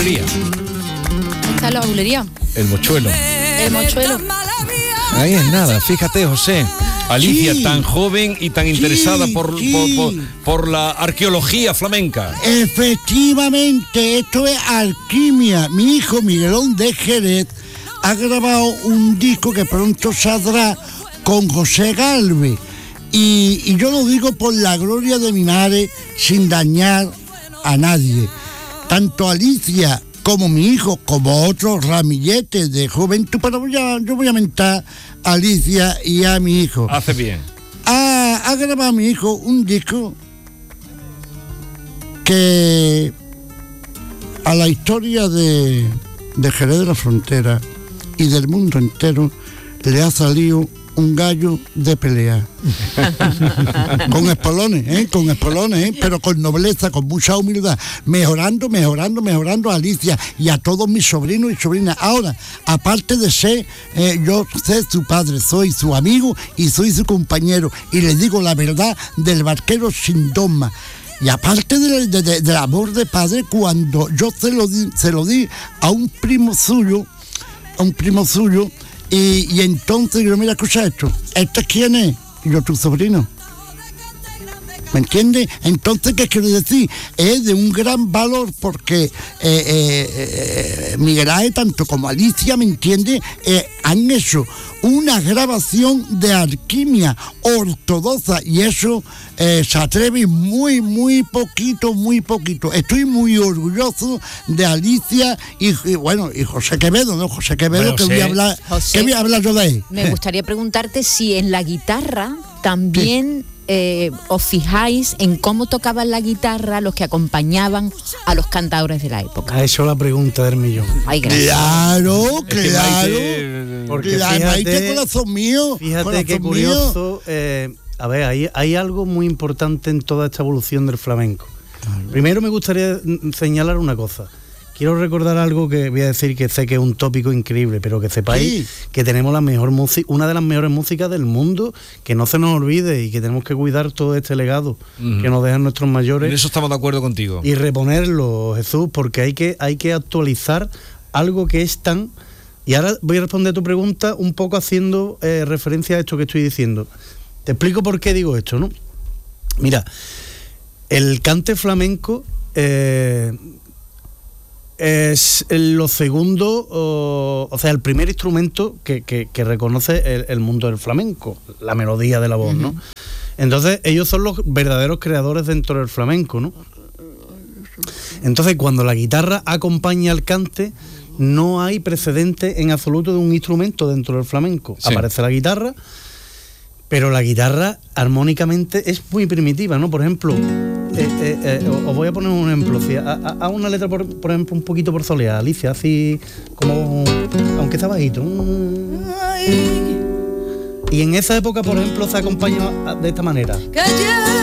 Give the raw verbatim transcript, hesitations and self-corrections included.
bulería. ¿Está la bulería? El mochuelo. El mochuelo. Ahí es nada, fíjate, José. Alicia, Sí. tan joven y tan Sí, interesada por, sí. por, por, por la arqueología flamenca. Efectivamente, esto es alquimia. Mi hijo Miguelón de Jerez ha grabado un disco que pronto saldrá con José Galvez. Y, y yo lo digo por la gloria de mi madre, sin dañar a nadie. Tanto Alicia como mi hijo, como otros ramilletes de juventud, pero voy a, yo voy a mentar a Alicia y a mi hijo. Hace bien. Ha, ha grabado mi hijo un disco que a la historia de, de Jerez de la Frontera y del mundo entero le ha salido un gallo de pelea. Con espolones, ¿eh? Con espolones, ¿eh? Pero con nobleza, con mucha humildad, mejorando, mejorando, mejorando a Alicia y a todos mis sobrinos y sobrinas. Ahora, aparte de ser, eh, yo sé su padre, soy su amigo y soy su compañero, y les digo la verdad del barquero sin dogma. Y aparte de, de, de, del amor de padre, cuando yo se lo di, se lo di a un primo suyo, a un primo suyo, y, y entonces yo, mira, escucha esto, ¿este quién es? Y yo, tu sobrino. ¿Me entiendes? Entonces, ¿qué quiero decir? Es de un gran valor porque eh, eh, eh, Miguel Ángel, tanto como Alicia, ¿me entiendes? Eh, han hecho una grabación de alquimia ortodoxa y eso eh, se atreve muy, muy poquito, muy poquito. Estoy muy orgulloso de Alicia y, y bueno, y José Quevedo, ¿no? José Quevedo, Bueno, que sí. voy a hablar, José, ¿qué voy a hablar yo de él? Me gustaría preguntarte si en la guitarra también eh, os fijáis en cómo tocaban la guitarra los que acompañaban a los cantadores de la época. Ha hecho la pregunta del millón. Ay, gracias. Claro, Es que claro. Maite- Porque La fíjate- Maite, corazón mío. Fíjate corazón qué mío. curioso. Eh, a ver, hay, hay algo muy importante en toda esta evolución del flamenco. Primero me gustaría mm, señalar una cosa. Quiero recordar algo que voy a decir que sé que es un tópico increíble, pero que sepáis Sí. que tenemos la mejor música, una de las mejores músicas del mundo, que no se nos olvide y que tenemos que cuidar todo este legado Ujú. que nos dejan nuestros En mayores eso estamos de acuerdo contigo. y reponerlo, Jesús, porque hay que, hay que actualizar algo que es tan... Y ahora voy a responder a tu pregunta un poco haciendo eh, referencia a esto que estoy diciendo. Te explico por qué digo esto, ¿no? Mira, el cante flamenco eh, es lo segundo, o, o sea, el primer instrumento que, que, que reconoce el, el mundo del flamenco, la melodía de la voz, ¿no? Entonces, ellos son los verdaderos creadores dentro del flamenco, ¿no? Entonces, cuando la guitarra acompaña al cante, no hay precedente en absoluto de un instrumento dentro del flamenco. Sí. Aparece la guitarra, pero la guitarra armónicamente es muy primitiva, ¿no? Por ejemplo, eh, eh, eh, os voy a poner un ejemplo. Si, a, a, a una letra, por, por ejemplo, un poquito por soleá, Alicia, así como, aunque está bajito. Y en esa época, por ejemplo, se acompaña de esta manera.